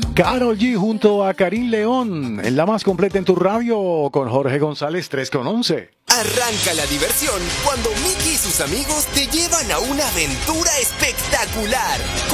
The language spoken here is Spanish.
Karol G junto a Karim León en la más completa en tu radio con Jorge González 3:11. Arranca la diversión cuando Mickey y sus amigos te llevan a una aventura espectacular.